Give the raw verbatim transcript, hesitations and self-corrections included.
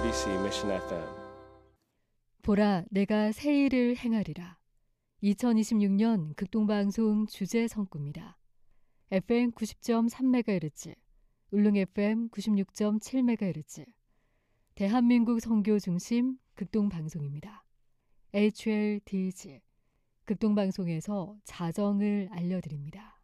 엠비씨 미션 에프엠. 보라, 내가 새 일을 행하리라. 이천이십육 년 극동방송 주제 성구입니다. 에프엠 구십 점 삼 메가헤르츠, 울릉 에프엠 구십육 점 칠 메가헤르츠, 대한민국 선교 중심 극동방송입니다. 에이치엘디지, 극동방송에서 자정을 알려드립니다.